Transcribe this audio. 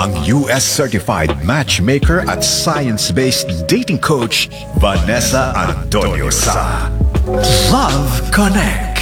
ang US certified matchmaker at science-based dating coach, Vanessa Antonio sa Love Connect.